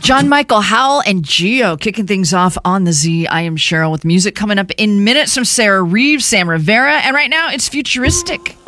John Michael Howell and Geo kicking things off on the Z. I am Cheryl with music coming up in minutes from Sarah Reeves, Sam Rivera, and right now it's Futuristic.